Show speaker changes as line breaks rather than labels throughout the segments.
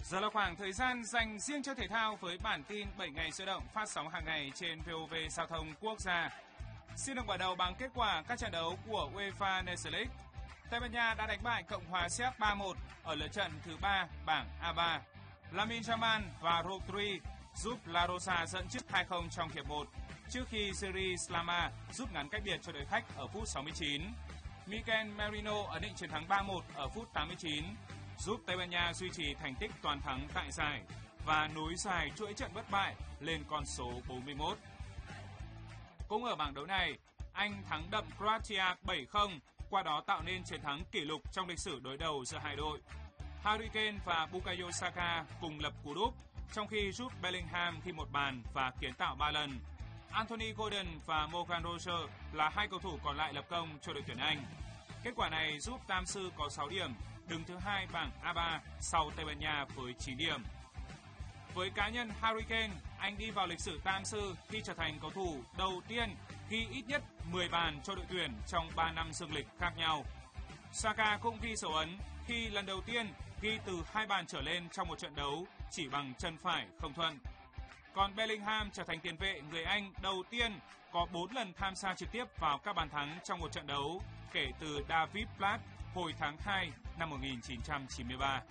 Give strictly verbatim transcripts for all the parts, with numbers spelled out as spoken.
Giờ là khoảng thời gian dành riêng cho thể thao với bản tin bảy ngày sôi động phát sóng hàng ngày trên vê o vê Giao thông Quốc gia. Xin được mở đầu bằng kết quả các trận đấu của UEFA Nations League. Tây Ban Nha đã đánh bại Cộng hòa Séc ba một ở lượt trận thứ ba bảng a ba. Lamine Yamal và Rodri giúp La Rosa dẫn trước hai không trong hiệp một, trước khi Seri Slama rút ngắn cách biệt cho đội khách ở phút sáu mươi chín. Mikel Merino ấn định chiến thắng ba một ở phút tám mươi chín, giúp Tây Ban Nha duy trì thành tích toàn thắng tại giải và nối dài chuỗi trận bất bại lên con số bốn mươi mốt. Cũng ở bảng đấu này, Anh thắng đậm Croatia bảy không, qua đó tạo nên chiến thắng kỷ lục trong lịch sử đối đầu giữa hai đội. Harry Kane và Bukayo Saka cùng lập cú đúp, trong khi Jude Bellingham ghi một bàn và kiến tạo ba lần. Anthony Gordon và Morgan Rogers là hai cầu thủ còn lại lập công cho đội tuyển Anh. Kết quả này giúp Tam Sư có sáu điểm, đứng thứ hai bảng a ba sau Tây Ban Nha với chín điểm. Với cá nhân Harry Kane, anh đi vào lịch sử Tam Sư khi trở thành cầu thủ đầu tiên ghi ít nhất mười bàn cho đội tuyển trong ba năm dương lịch khác nhau. Saka cũng ghi dấu ấn khi lần đầu tiên ghi từ hai bàn trở lên trong một trận đấu chỉ bằng chân phải không thuận. Còn Bellingham trở thành tiền vệ người Anh đầu tiên có bốn lần tham gia trực tiếp vào các bàn thắng trong một trận đấu kể từ David Platt hồi tháng hai năm một nghìn chín trăm chín mươi ba.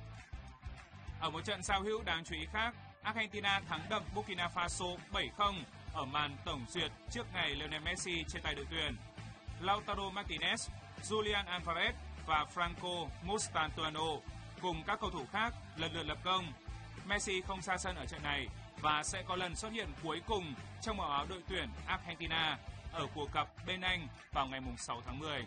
Ở một trận giao hữu đáng chú ý khác, Argentina thắng đậm Burkina Faso bảy không ở màn tổng duyệt trước ngày Lionel Messi trên tay đội tuyển. Lautaro Martinez, Julian Alvarez và Franco Mostantuano cùng các cầu thủ khác lần lượt lập công. Messi không ra sân ở trận này và sẽ có lần xuất hiện cuối cùng trong màu áo đội tuyển Argentina ở cuộc gặp bên Anh vào ngày sáu tháng mười.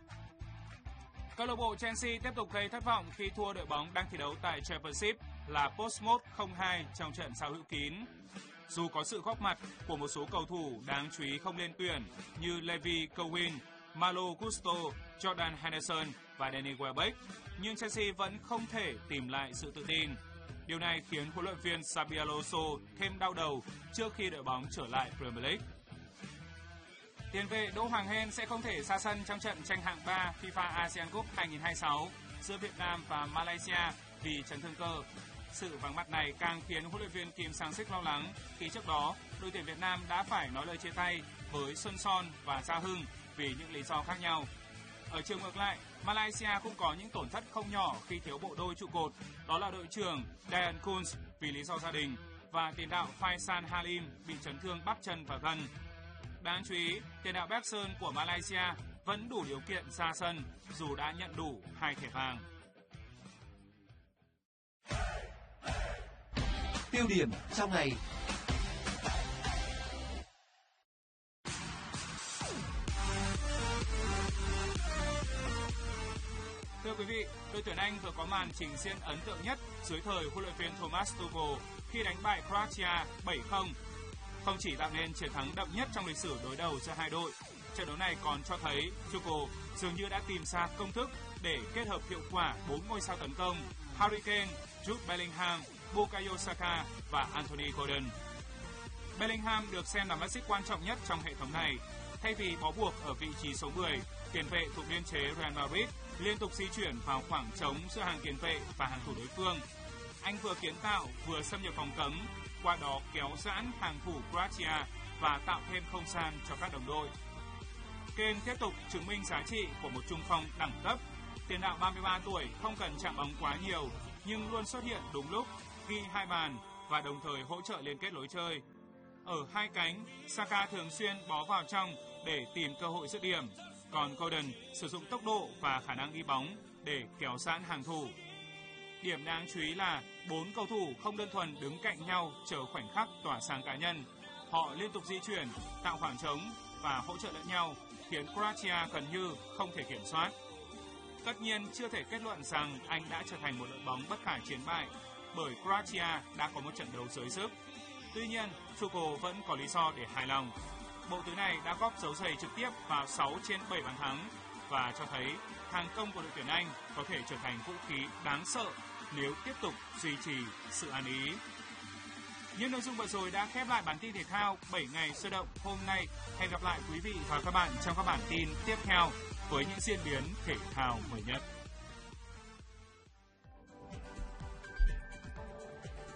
Câu lạc bộ Chelsea tiếp tục gây thất vọng khi thua đội bóng đang thi đấu tại Championship là Portsmouth không hai trong trận giao hữu kín. Dù có sự góp mặt của một số cầu thủ đáng chú ý không lên tuyển như Levi Colwill, Malo Gusto, Jordan Henderson và Danny Welbeck, nhưng Chelsea vẫn không thể tìm lại sự tự tin. Điều này khiến huấn luyện viên Xabi Alonso thêm đau đầu trước khi đội bóng trở lại Premier League. Tiền vệ Đỗ Hoàng Hên sẽ không thể ra sân trong trận tranh hạng ba FIFA ASEAN Cup hai không hai sáu giữa Việt Nam và Malaysia vì chấn thương cơ. Sự vắng mặt này càng khiến huấn luyện viên Kim Sang-sik lo lắng khi trước đó đội tuyển Việt Nam đã phải nói lời chia tay với Xuân Son và Gia Hưng vì những lý do khác nhau. Ở chiều ngược lại, Malaysia cũng có những tổn thất không nhỏ khi thiếu bộ đôi trụ cột, đó là đội trưởng Dayan Kunz vì lý do gia đình và tiền đạo Faisal Halim bị chấn thương bắp chân và gân. Đáng chú ý, tiền đạo Bergson của Malaysia vẫn đủ điều kiện ra sân dù đã nhận đủ hai thẻ vàng.
Tiêu điểm trong ngày.
Thưa quý vị, đội tuyển Anh vừa có màn trình diễn ấn tượng nhất dưới thời huấn luyện viên Thomas Tuchel khi đánh bại Croatia bảy không. Không chỉ tạo nên chiến thắng đậm nhất trong lịch sử đối đầu giữa hai đội, trận đấu này còn cho thấy Tuchel dường như đã tìm ra công thức để kết hợp hiệu quả bốn ngôi sao tấn công Harry Kane, Jude Bellingham, Bukayo Saka và Anthony Gordon. Bellingham được xem là mắt xích quan trọng nhất trong hệ thống này. Thay vì bó buộc ở vị trí số mười, tiền vệ thuộc biên chế Real Madrid liên tục di chuyển vào khoảng trống giữa hàng tiền vệ và hàng thủ đối phương. Anh vừa kiến tạo vừa xâm nhập vòng cấm, qua đó kéo giãn hàng thủ Croatia và tạo thêm không gian cho các đồng đội. Kane tiếp tục chứng minh giá trị của một trung phong đẳng cấp. Tiền đạo ba mươi ba tuổi không cần chạm bóng quá nhiều, nhưng luôn xuất hiện đúng lúc, ghi hai bàn và đồng thời hỗ trợ liên kết lối chơi. Ở hai cánh, Saka thường xuyên bó vào trong để tìm cơ hội dứt điểm, còn Gordon sử dụng tốc độ và khả năng đi bóng để kéo giãn hàng thủ. Điểm đáng chú ý là bốn cầu thủ không đơn thuần đứng cạnh nhau chờ khoảnh khắc tỏa sáng cá nhân. Họ liên tục di chuyển, tạo khoảng trống và hỗ trợ lẫn nhau, khiến Croatia gần như không thể kiểm soát. Tất nhiên chưa thể kết luận rằng Anh đã trở thành một đội bóng bất khả chiến bại, bởi Croatia đã có một trận đấu dưới sức. Tuy nhiên, Tuchel vẫn có lý do để hài lòng. Bộ tứ này đã góp dấu giày trực tiếp vào sáu trên bảy bàn thắng và cho thấy hàng công của đội tuyển Anh có thể trở thành vũ khí đáng sợ nếu tiếp tục duy trì sự an ý. Những nội dung vừa rồi đã khép lại bản tin thể thao bảy ngày sôi động hôm nay. Hẹn gặp lại quý vị và các bạn trong các bản tin tiếp theo với những diễn biến thể thao mới nhất.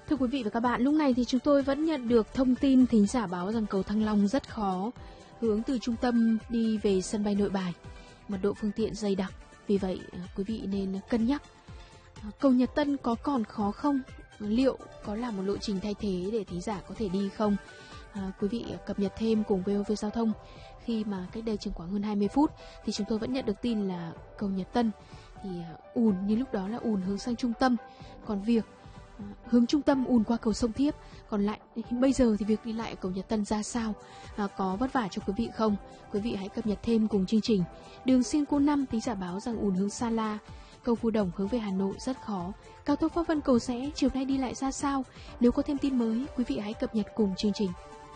Thưa quý vị và các bạn, lúc này thì chúng tôi vẫn nhận được thông tin thính giả báo rằng cầu Thăng Long rất khó hướng từ trung tâm đi về sân bay Nội Bài, mật độ phương tiện dày đặc. Vì vậy, quý vị nên cân nhắc. Cầu Nhật Tân có còn khó không? Liệu có là một lộ trình thay thế để thính giả có thể đi không? À, quý vị cập nhật thêm cùng vê o vê Giao thông. Khi mà cách đây chừng khoảng hơn hai mươi phút thì chúng tôi vẫn nhận được tin là cầu Nhật Tân thì ùn như lúc đó là ùn hướng sang trung tâm. Còn việc à, hướng trung tâm ùn qua cầu Sông Thiếp. Còn lại bây giờ thì việc đi lại cầu Nhật Tân ra sao? À, có vất vả cho quý vị không? Quý vị hãy cập nhật thêm cùng chương trình. Đường Xiên Cô năm thính giả báo rằng ùn hướng Sa La. Cầu Phú Đồng hướng về Hà Nội rất khó. Cao tốc Pháp Vân Cầu Giẽ chiều nay đi lại ra sao? Nếu có thêm tin mới, quý vị hãy cập nhật cùng chương trình.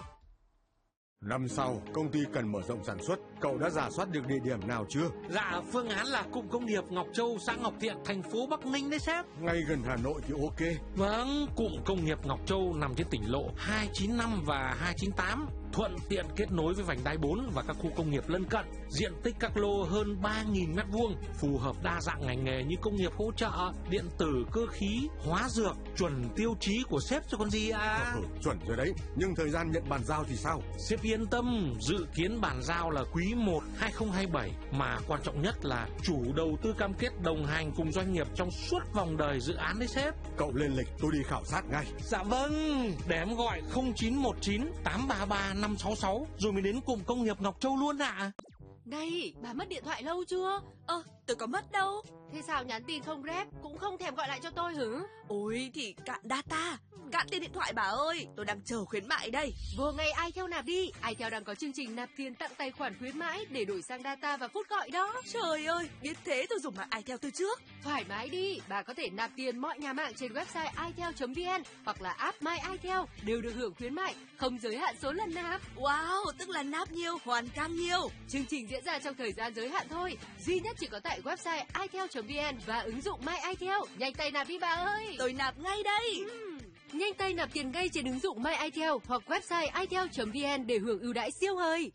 Năm sau, công ty cần mở rộng sản xuất. Cậu đã rà soát được địa điểm nào chưa?
Dạ, phương án là cụm công nghiệp Ngọc Châu, xã Ngọc Thiện, thành phố Bắc Ninh đấy sếp.
Ngay gần Hà Nội thì ok.
Vâng, cụm công nghiệp Ngọc Châu nằm trên tỉnh lộ hai chín năm và hai chín tám, thuận tiện kết nối với vành đai bốn và các khu công nghiệp lân cận. Diện tích các lô hơn ba nghìn mét vuông, phù hợp đa dạng ngành nghề như công nghiệp hỗ trợ, điện tử, cơ khí, hóa dược, chuẩn tiêu chí của sếp cho con gì à?
Ừ, chuẩn rồi đấy, nhưng thời gian nhận bàn giao thì sao?
Sếp yên tâm, dự kiến bàn giao là quý một hai không hai bảy, mà quan trọng nhất là chủ đầu tư cam kết đồng hành cùng doanh nghiệp trong suốt vòng đời dự án đấy sếp.
Cậu lên lịch, tôi đi khảo sát ngay.
Dạ vâng, để em gọi không chín một chín tám ba ba năm sáu sáu rồi mới đến cụm công nghiệp Ngọc Châu luôn ạ. À.
Này, bà mất điện thoại lâu chưa?
Ơ, tôi có mất đâu.
Thế sao nhắn tin không rep, cũng không thèm gọi lại cho tôi hử?
Ôi thì cạn data, cạn tiền điện thoại bà ơi, tôi đang chờ khuyến mại đây.
Vừa ngày iTel nạp đi, iTel đang có chương trình nạp tiền tặng tài khoản khuyến mãi để đổi sang data và phút gọi đó.
Trời ơi, biết thế tôi dùng mạng iTel từ trước.
Thoải mái đi, bà có thể nạp tiền mọi nhà mạng trên website itel chấm vn hoặc là app My iTel đều được hưởng khuyến mại, không giới hạn số lần nạp.
Wow, tức là nạp nhiều, hoàn cam nhiều.
Chương trình diễn ra trong thời gian giới hạn thôi, duy nhất chỉ có tại website itel chấm vn và ứng dụng My iTel. Nhanh tay nạp đi bà ơi.
Tôi nạp ngay đây.
Uhm. Nhanh tay nạp tiền ngay trên ứng dụng My iTel hoặc website itel chấm vn để hưởng ưu đãi siêu hời.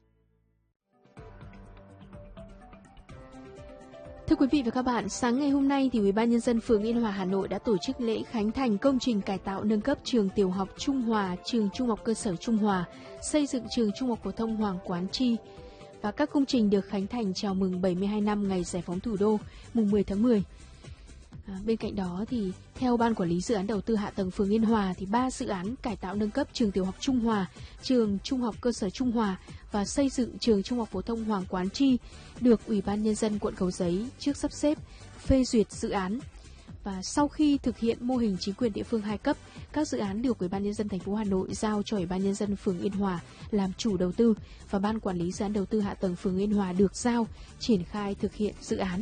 Thưa quý vị và các bạn, sáng ngày hôm nay thì Ủy ban nhân dân phường Yên Hòa Hà Nội đã tổ chức lễ khánh thành công trình cải tạo nâng cấp trường tiểu học Trung Hòa, trường Trung học cơ sở Trung Hòa, xây dựng trường Trung học phổ thông Hoàng Quán Chi. Và các công trình được khánh thành chào mừng bảy mươi hai năm ngày giải phóng thủ đô, mùng mười tháng mười. À, bên cạnh đó thì theo Ban Quản lý Dự án Đầu tư Hạ tầng phường Yên Hòa thì ba dự án cải tạo nâng cấp trường tiểu học Trung Hòa, trường Trung học cơ sở Trung Hòa và xây dựng trường Trung học phổ thông Hoàng Quán Chi được Ủy ban nhân dân quận Cầu Giấy trước sắp xếp phê duyệt dự án. Và sau khi thực hiện mô hình chính quyền địa phương hai cấp, các dự án được Ủy ban nhân dân thành phố Hà Nội giao cho Ủy ban nhân dân phường Yên Hòa làm chủ đầu tư và Ban Quản lý Dự án Đầu tư Hạ tầng phường Yên Hòa được giao triển khai thực hiện dự án.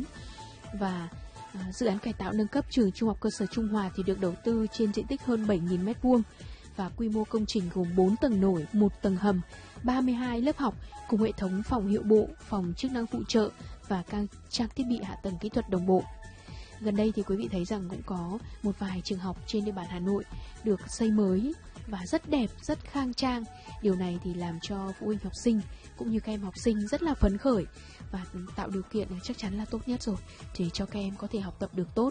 Và à, dự án cải tạo nâng cấp trường Trung học cơ sở Trung Hòa thì được đầu tư trên diện tích hơn bảy nghìn mét vuông và quy mô công trình gồm bốn tầng nổi, một tầng hầm, ba mươi hai lớp học cùng hệ thống phòng hiệu bộ, phòng chức năng phụ trợ và các trang thiết bị hạ tầng kỹ thuật đồng bộ. Gần đây thì quý vị thấy rằng cũng có một vài trường học trên địa bàn Hà Nội được xây mới và rất đẹp, rất khang trang. Điều này thì làm cho phụ huynh học sinh cũng như các em học sinh rất là phấn khởi và tạo điều kiện chắc chắn là tốt nhất rồi để cho các em có thể học tập được tốt.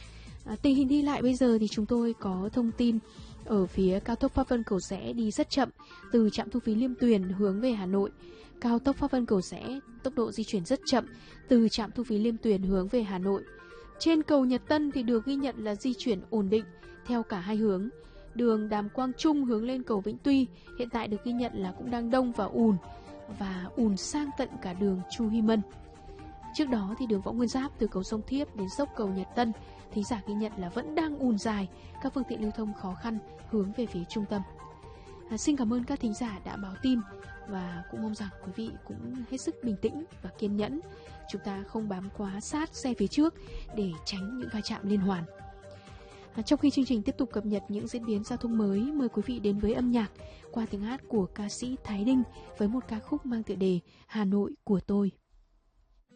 À, tình hình đi lại bây giờ thì chúng tôi có thông tin ở phía cao tốc Pháp Vân Cầu Giẽ đi rất chậm từ trạm thu phí Liêm Tuyền hướng về Hà Nội. Cao tốc Pháp Vân Cầu Giẽ tốc độ di chuyển rất chậm từ trạm thu phí Liêm Tuyền hướng về Hà Nội. Trên cầu Nhật Tân thì được ghi nhận là di chuyển ổn định theo cả hai hướng. Đường Đàm Quang Trung hướng lên cầu Vĩnh Tuy hiện tại được ghi nhận là cũng đang đông và ùn và ùn sang tận cả đường Chu Hy Mân. Trước đó thì đường Võ Nguyên Giáp từ cầu Sông Thiếp đến dốc cầu Nhật Tân thính giả ghi nhận là vẫn đang ùn dài, các phương tiện lưu thông khó khăn hướng về phía trung tâm. À, xin cảm ơn các thính giả đã báo tin và cũng mong rằng quý vị cũng hết sức bình tĩnh và kiên nhẫn. Chúng ta không bám quá sát xe phía trước để tránh những va chạm liên hoàn. À, trong khi chương trình tiếp tục cập nhật những diễn biến giao thông mới, mời quý vị đến với âm nhạc qua tiếng hát của ca sĩ Thái Đinh với một ca khúc mang tựa đề Hà Nội của tôi.